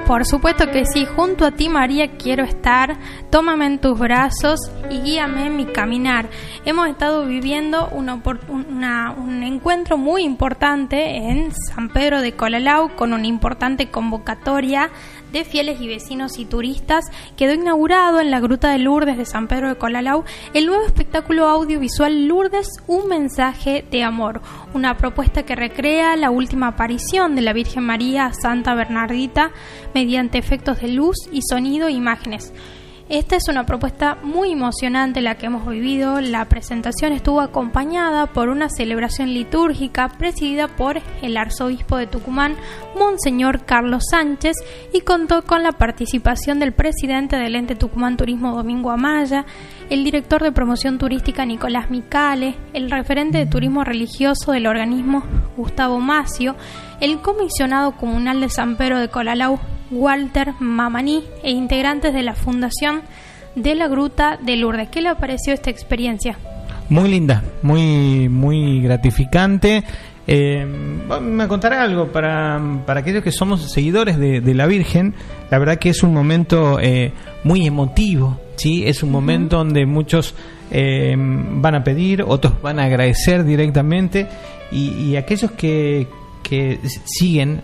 Por supuesto que sí, junto a ti, María, quiero estar. Tómame en tus brazos y guíame en mi caminar. Hemos estado viviendo un encuentro muy importante en San Pedro de Colalau con una importante convocatoria de fieles y vecinos y turistas. Quedó inaugurado en la Gruta de Lourdes de San Pedro de Colalau el nuevo espectáculo audiovisual Lourdes, un mensaje de amor, una propuesta que recrea la última aparición de la Virgen María a Santa Bernardita mediante efectos de luz y sonido e imágenes. Esta es una propuesta muy emocionante la que hemos vivido. La presentación estuvo acompañada por una celebración litúrgica presidida por el arzobispo de Tucumán, Monseñor Carlos Sánchez, y contó con la participación del presidente del ente Tucumán Turismo, Domingo Amaya, el director de promoción turística, Nicolás Micale, el referente de turismo religioso del organismo, Gustavo Macio, el comisionado comunal de San Pedro de Colalau, Walter Mamaní, e integrantes de la Fundación de la Gruta de Lourdes. ¿Qué le pareció esta experiencia? Muy linda, muy gratificante. Me contará algo para aquellos que somos seguidores de la Virgen. La verdad que es un momento muy emotivo, ¿sí? Es un momento donde muchos van a pedir, otros van a agradecer directamente, y aquellos que siguen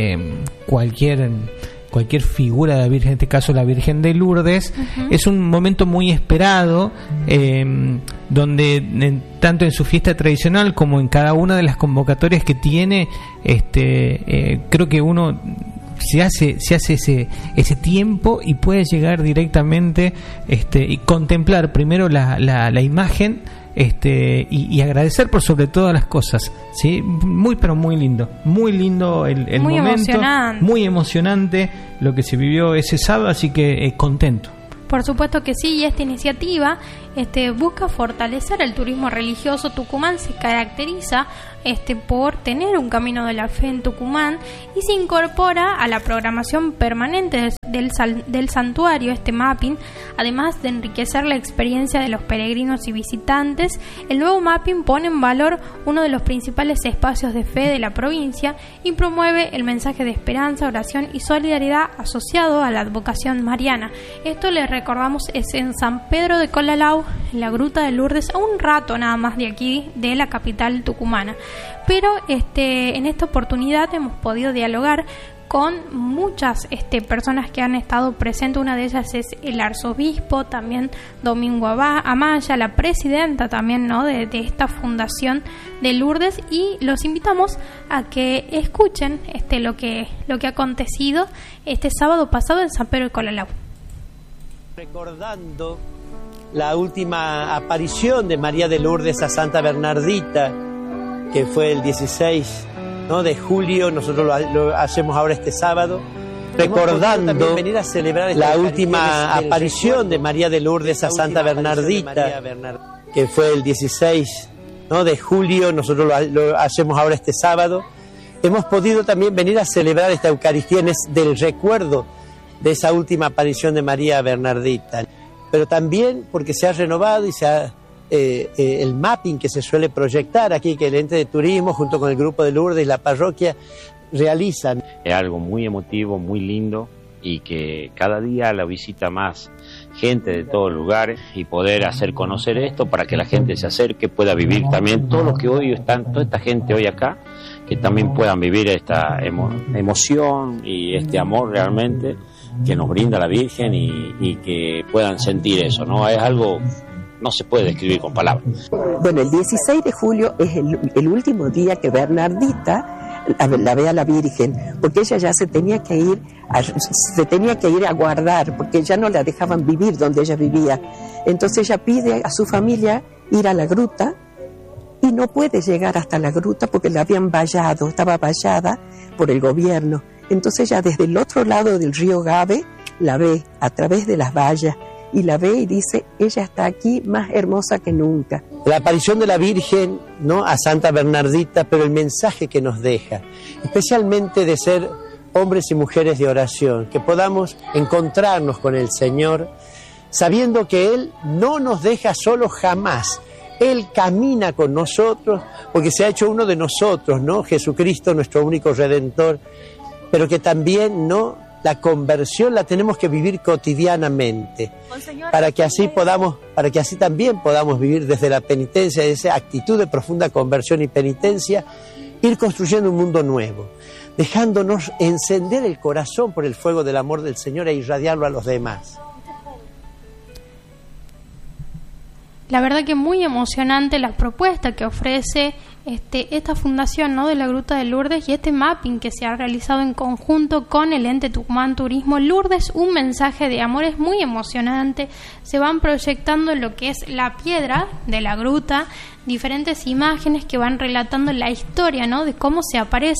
cualquier figura de la Virgen, en este caso la Virgen de Lourdes, es un momento muy esperado, donde tanto en su fiesta tradicional como en cada una de las convocatorias que tiene, creo que uno se hace ese tiempo y puede llegar directamente y contemplar primero la imagen, y agradecer por sobre todas las cosas, ¿sí? Muy lindo el muy momento, emocionante. Muy emocionante lo que se vivió ese sábado, así que contento. Por supuesto que sí, y esta iniciativa busca fortalecer el turismo religioso. Tucumán se caracteriza por tener un camino de la fe en Tucumán, y se incorpora a la programación permanente del santuario este mapping. Además de enriquecer la experiencia de los peregrinos y visitantes, el nuevo mapping pone en valor uno de los principales espacios de fe de la provincia y promueve el mensaje de esperanza, oración y solidaridad asociado a la advocación mariana. Esto, les recordamos, es en San Pedro de Colalau, en la Gruta de Lourdes, a un rato nada más de aquí, de la capital tucumana. Pero en esta oportunidad hemos podido dialogar con muchas personas que han estado presentes. Una de ellas es el arzobispo, también Domingo Amaya, la presidenta también, ¿no?, de esta fundación de Lourdes, y los invitamos a que escuchen lo que ha acontecido este sábado pasado en San Pedro de Colalau. Recordando la última aparición de María de Lourdes a Santa Bernardita, que fue el 16 de julio, nosotros lo hacemos ahora este sábado, recordando venir a celebrar la última aparición de María de Lourdes a Santa Bernardita, que fue el 16 de julio, nosotros lo hacemos ahora este sábado. Hemos podido también venir a celebrar esta Eucaristía del recuerdo de esa última aparición de María Bernardita, pero también porque se ha renovado y se ha el mapping que se suele proyectar aquí, que el ente de turismo junto con el grupo de Lourdes y la parroquia realizan. Es algo muy emotivo, muy lindo, y que cada día la visita más gente de todos lugares, y poder hacer conocer esto para que la gente se acerque, pueda vivir también todo lo que hoy están, toda esta gente hoy acá, que también puedan vivir esta emoción y este amor realmente que nos brinda la Virgen, y que puedan sentir eso, ¿no? Es algo, no se puede describir con palabras. Bueno, el 16 de julio es el último día que Bernardita la ve a la Virgen, porque ella ya se tenía que ir a guardar, porque ya no la dejaban vivir donde ella vivía. Entonces ella pide a su familia ir a la gruta, y no puede llegar hasta la gruta porque la habían vallado, estaba vallada por el gobierno. Entonces ella desde el otro lado del río Gave la ve a través de las vallas, y la ve y dice, ella está aquí más hermosa que nunca. La aparición de la Virgen, ¿no?, a Santa Bernardita, pero el mensaje que nos deja, especialmente de ser hombres y mujeres de oración, que podamos encontrarnos con el Señor, sabiendo que Él no nos deja solos jamás. Él camina con nosotros, porque se ha hecho uno de nosotros, ¿no?, Jesucristo, nuestro único Redentor, pero que también, ¿no?, la conversión la tenemos que vivir cotidianamente, para que así también podamos vivir desde la penitencia, esa actitud de profunda conversión y penitencia, ir construyendo un mundo nuevo, dejándonos encender el corazón por el fuego del amor del Señor e irradiarlo a los demás. La verdad que muy emocionante la propuesta que ofrece esta fundación, ¿no?, de la Gruta de Lourdes, y este mapping que se ha realizado en conjunto con el ente Tucumán Turismo. Lourdes, un mensaje de amor, es muy emocionante. Se van proyectando en lo que es la piedra de la gruta diferentes imágenes que van relatando la historia, ¿no?, de cómo se aparece